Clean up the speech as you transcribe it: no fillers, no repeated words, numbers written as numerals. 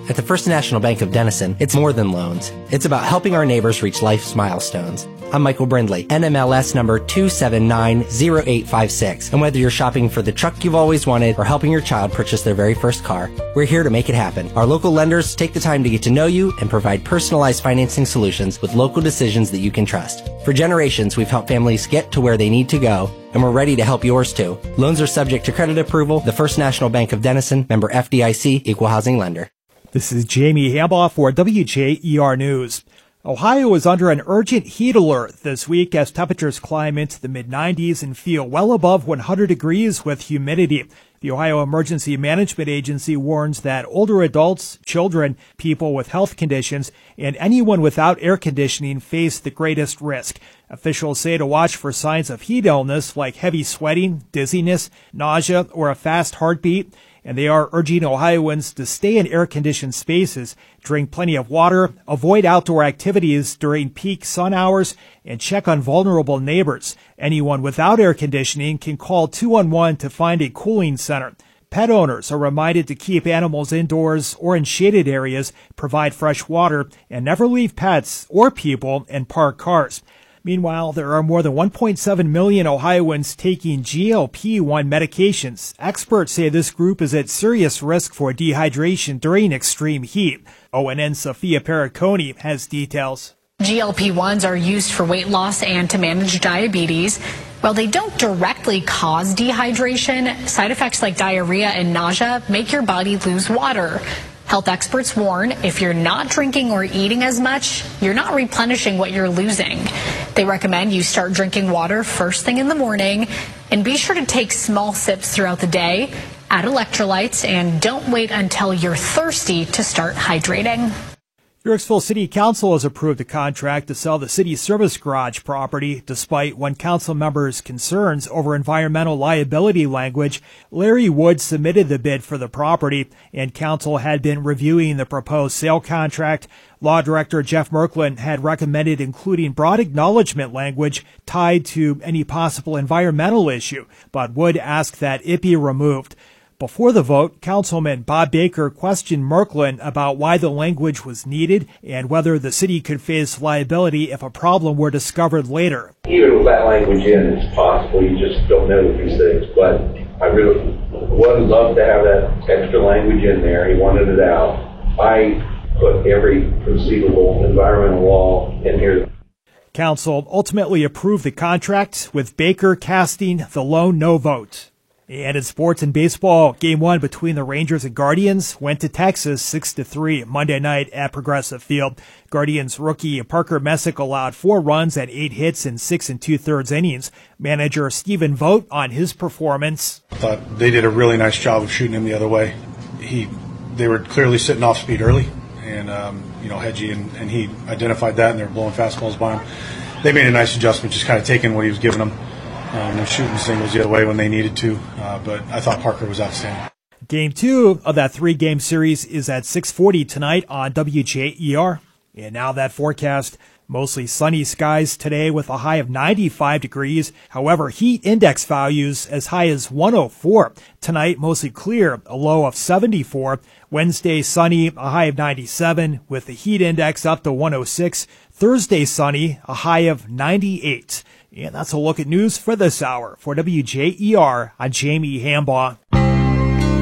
At the First National Bank of Denison, it's more than loans. It's about helping our neighbors reach life's milestones. I'm Michael Brindley, NMLS number 2790856. And whether you're shopping for the truck you've always wanted or helping your child purchase their very first car, we're here to make it happen. Our local lenders take the time to get to know you and provide personalized financing solutions with local decisions that you can trust. For generations, we've helped families get to where they need to go, and we're ready to help yours too. Loans are subject to credit approval. The First National Bank of Denison, member FDIC, equal housing lender. This is Jamie Hambaugh for WJER News. Ohio is under an urgent heat alert this week as temperatures climb into the mid-90s and feel well above 100 degrees with humidity. The Ohio Emergency Management Agency warns that older adults, children, people with health conditions, and anyone without air conditioning face the greatest risk. Officials say to watch for signs of heat illness like heavy sweating, dizziness, nausea, or a fast heartbeat. And they are urging Ohioans to stay in air-conditioned spaces, drink plenty of water, avoid outdoor activities during peak sun hours, and check on vulnerable neighbors. Anyone without air conditioning can call 211 to find a cooling center. Pet owners are reminded to keep animals indoors or in shaded areas, provide fresh water, and never leave pets or people in parked cars. Meanwhile, there are more than 1.7 million Ohioans taking GLP-1 medications. Experts say this group is at serious risk for dehydration during extreme heat. ONN Sophia Periconi has details. GLP-1s are used for weight loss and to manage diabetes. While they don't directly cause dehydration, side effects like diarrhea and nausea make your body lose water. Health experts warn if you're not drinking or eating as much, you're not replenishing what you're losing. They recommend you start drinking water first thing in the morning and be sure to take small sips throughout the day, add electrolytes, and don't wait until you're thirsty to start hydrating. Yorksville City Council has approved a contract to sell the city service garage property. Despite one council member's concerns over environmental liability language, Larry Wood submitted the bid for the property, and council had been reviewing the proposed sale contract. Law Director Jeff Merklin had recommended including broad acknowledgement language tied to any possible environmental issue, but Wood asked that it be removed. Before the vote, Councilman Bob Baker questioned Merklin about why the language was needed and whether the city could face liability if a problem were discovered later. Even with that language in, it's possible. You just don't know these things. But I really would love to have that extra language in there. He wanted it out. I put every conceivable environmental law in here. Council ultimately approved the contract, with Baker casting the lone no vote. And in sports and baseball, Game 1 between the Rangers and Guardians went to Texas 6-3 Monday night at Progressive Field. Guardians rookie Parker Messick allowed 4 runs and 8 hits in 6 2/3 innings. Manager Stephen Vogt on his performance. I thought they did a really nice job of shooting him the other way. They were clearly sitting off speed early, and Hedgie and he identified that, and they were blowing fastballs by him. They made a nice adjustment, just kind of taking what he was giving them. And shooting singles the other way when they needed to, but I thought Parker was outstanding. Game 2 of that 3-game series is at 6:40 tonight on WJER. And now that forecast. Mostly sunny skies today with a high of 95 degrees. However, heat index values as high as 104. Tonight, mostly clear, a low of 74. Wednesday, sunny, a high of 97 with the heat index up to 106. Thursday, sunny, a high of 98. And that's a look at news for this hour. For WJER, I'm Jamie Hambaugh.